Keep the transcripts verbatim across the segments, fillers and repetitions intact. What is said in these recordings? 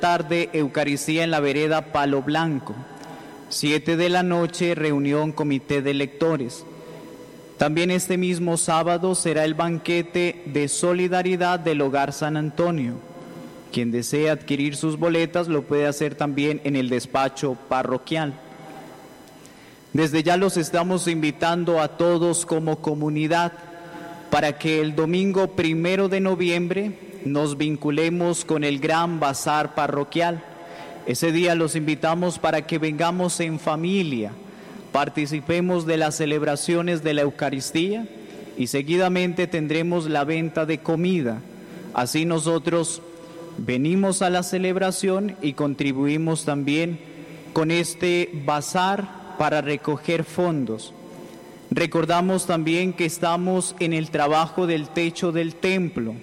Tarde, Eucaristía en la vereda Palo Blanco. Siete de la noche, reunión comité de lectores. También este mismo sábado será el banquete de solidaridad del Hogar San Antonio. Quien desee adquirir sus boletas lo puede hacer también en el despacho parroquial. Desde ya los estamos invitando a todos como comunidad para que el domingo primero de noviembre nos vinculemos con el gran bazar parroquial. Ese día los invitamos para que vengamos en familia, participemos de las celebraciones de la Eucaristía y seguidamente tendremos la venta de comida. Así nosotros venimos a la celebración y contribuimos también con este bazar para recoger fondos. Recordamos también que estamos en el trabajo del techo del templo.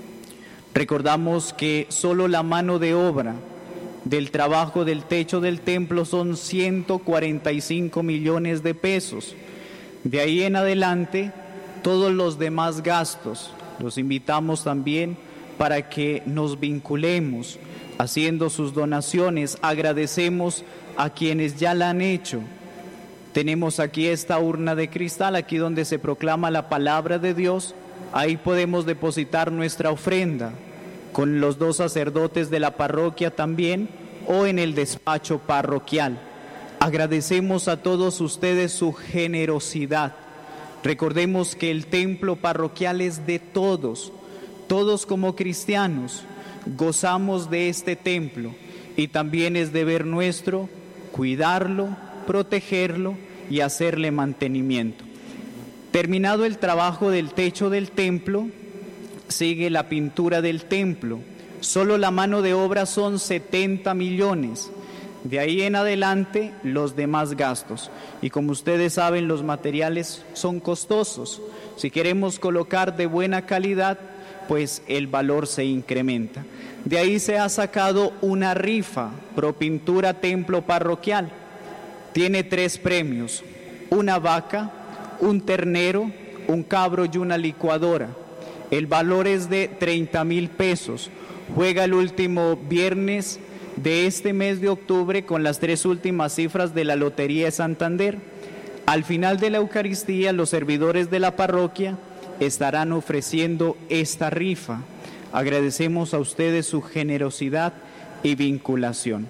Recordamos que solo la mano de obra del trabajo del techo del templo son ciento cuarenta y cinco millones de pesos. De ahí en adelante, todos los demás gastos, los invitamos también para que nos vinculemos haciendo sus donaciones. Agradecemos a quienes ya la han hecho. Tenemos aquí esta urna de cristal, aquí donde se proclama la palabra de Dios. Ahí podemos depositar nuestra ofrenda con los dos sacerdotes de la parroquia también, o en el despacho parroquial. Agradecemos a todos ustedes su generosidad. Recordemos que el templo parroquial es de todos. Todos como cristianos gozamos de este templo y también es deber nuestro cuidarlo, protegerlo y hacerle mantenimiento. Terminado el trabajo del techo del templo, sigue la pintura del templo. Solo la mano de obra son setenta millones. De ahí en adelante los demás gastos. Y como ustedes saben, los materiales son costosos. Si queremos colocar de buena calidad, pues el valor se incrementa. De ahí se ha sacado una rifa, Propintura Templo Parroquial. Tiene tres premios: una vaca, un ternero, un cabro y una licuadora. El valor es de treinta mil pesos. Juega el último viernes de este mes de octubre con las tres últimas cifras de la Lotería de Santander. Al final de la Eucaristía, los servidores de la parroquia estarán ofreciendo esta rifa. Agradecemos a ustedes su generosidad y vinculación.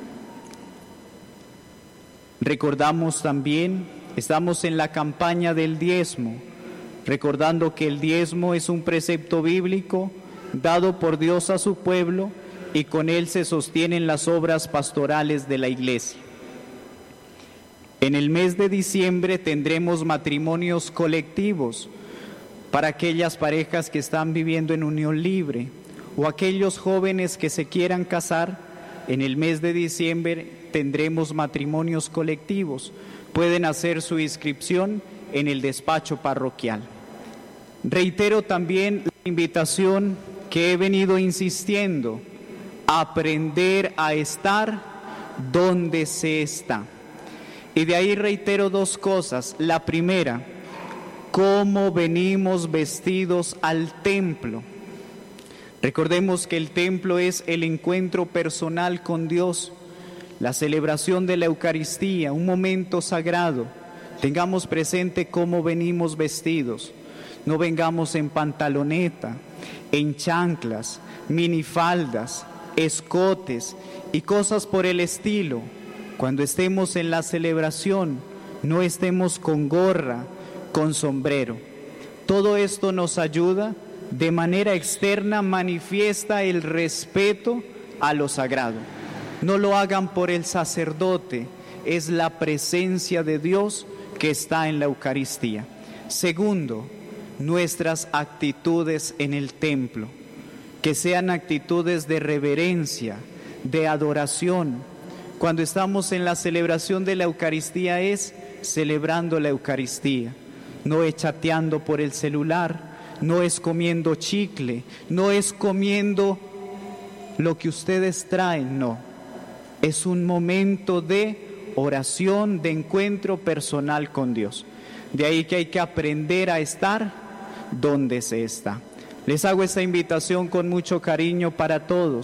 Recordamos también, estamos en la campaña del diezmo, recordando que el diezmo es un precepto bíblico dado por Dios a su pueblo y con él se sostienen las obras pastorales de la Iglesia. En el mes de diciembre tendremos matrimonios colectivos para aquellas parejas que están viviendo en unión libre o aquellos jóvenes que se quieran casar. En el mes de diciembre tendremos matrimonios colectivos. Pueden hacer su inscripción en el despacho parroquial. Reitero también la invitación que he venido insistiendo: aprender a estar donde se está. Y de ahí reitero dos cosas. La primera, cómo venimos vestidos al templo. Recordemos que el templo es el encuentro personal con Dios, la celebración de la Eucaristía, un momento sagrado. Tengamos presente cómo venimos vestidos. No vengamos en pantaloneta, en chanclas, minifaldas, escotes y cosas por el estilo. Cuando estemos en la celebración, no estemos con gorra, con sombrero. Todo esto nos ayuda, de manera externa manifiesta el respeto a lo sagrado. No lo hagan por el sacerdote, es la presencia de Dios que está en la Eucaristía. Segundo, nuestras actitudes en el templo, que sean actitudes de reverencia, de adoración. Cuando estamos en la celebración de la Eucaristía es celebrando la Eucaristía, no es chateando por el celular, no es comiendo chicle, no es comiendo lo que ustedes traen, no. Es un momento de oración, de encuentro personal con Dios. De ahí que hay que aprender a estar donde se está. Les hago esta invitación con mucho cariño para todos,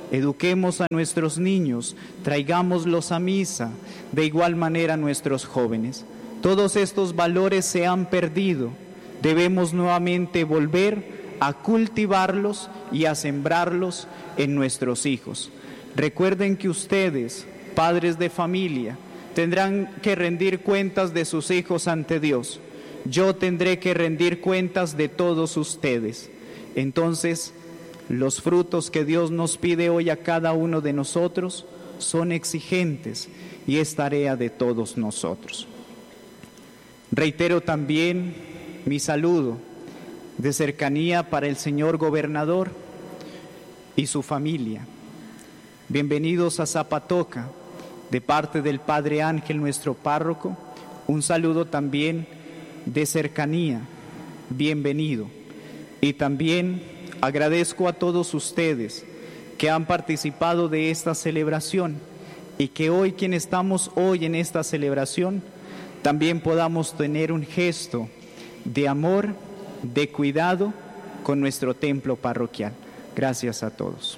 eduquemos a nuestros niños, traigámoslos a misa, de igual manera a nuestros jóvenes. Todos estos valores se han perdido, debemos nuevamente volver a cultivarlos y a sembrarlos en nuestros hijos. Recuerden que ustedes, padres de familia, tendrán que rendir cuentas de sus hijos ante Dios. Yo tendré que rendir cuentas de todos ustedes. Entonces, los frutos que Dios nos pide hoy a cada uno de nosotros son exigentes y es tarea de todos nosotros. Reitero también mi saludo de cercanía para el señor gobernador y su familia. Bienvenidos a Zapatoca, de parte del Padre Ángel, nuestro párroco. Un saludo también de cercanía, bienvenido. Y también agradezco a todos ustedes que han participado de esta celebración y que hoy, quienes estamos hoy en esta celebración, también podamos tener un gesto de amor, de cuidado con nuestro templo parroquial. Gracias a todos.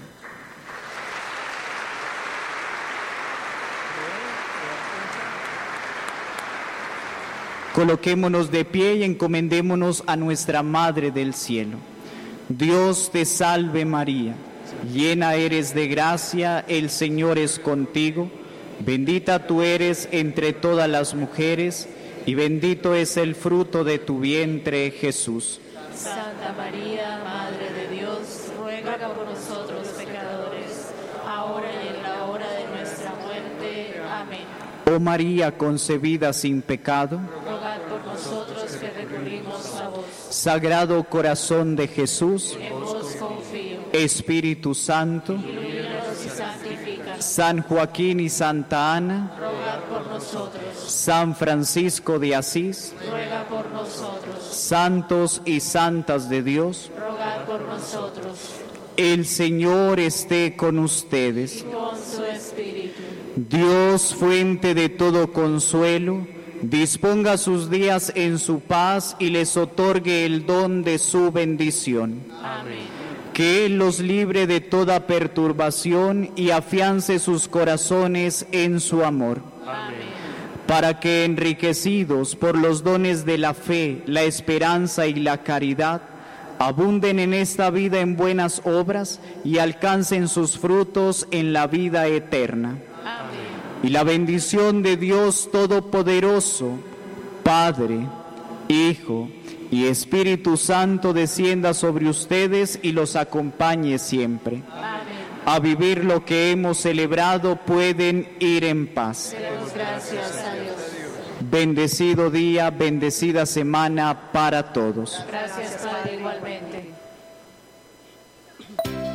Coloquémonos de pie y encomendémonos a nuestra Madre del Cielo. Dios te salve María, llena eres de gracia, el Señor es contigo. Bendita tú eres entre todas las mujeres y bendito es el fruto de tu vientre, Jesús. Santa María, Madre de Dios, ruega por nosotros pecadores, ahora y en la hora de nuestra muerte. Amén. Oh María concebida sin pecado, rogad por nosotros que recurrimos a vos. Sagrado Corazón de Jesús, En vos confío. Espíritu Santo, Ilumínanos y santifica. San Joaquín y Santa Ana, Rogad por nosotros. San Francisco de Asís, Ruega por nosotros. santos y santas de Dios, Rogad por nosotros. el Señor esté con ustedes. Con su espíritu. Dios, fuente de todo consuelo, disponga sus días en su paz y les otorgue el don de su bendición. Amén. Que Él los libre de toda perturbación y afiance sus corazones en su amor. Amén. Para que, enriquecidos por los dones de la fe, la esperanza y la caridad, abunden en esta vida en buenas obras y alcancen sus frutos en la vida eterna. Amén. Y la bendición de Dios Todopoderoso, Padre, Hijo y Espíritu Santo descienda sobre ustedes y los acompañe siempre. Amén. A vivir lo que hemos celebrado pueden ir en paz. Demos gracias a Dios. Bendecido día, bendecida semana para todos. Gracias, Padre, igualmente.